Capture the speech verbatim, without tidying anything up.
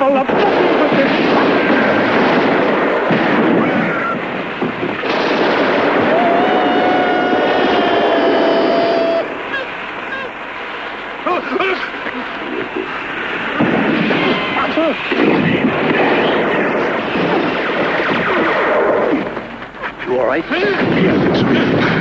devil of You all right? Yeah, I think so.